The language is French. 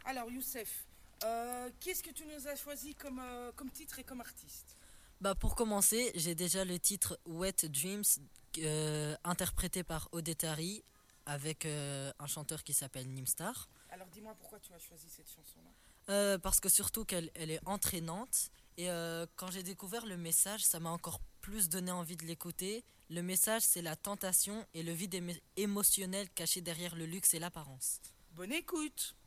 Alors, Youssef, qu'est-ce que tu nous as choisi comme titre et comme artiste? Bah pour commencer, j'ai déjà le titre Wet Dreams interprété par Odetari avec un chanteur qui s'appelle Nimstar. Alors, dis-moi pourquoi tu as choisi cette chanson-là. Parce que surtout qu'elle elle est entraînante et quand j'ai découvert le message, ça m'a encore plus donné envie de l'écouter. Le message, c'est la tentation et le vide émotionnel caché derrière le luxe et l'apparence. Bonne écoute!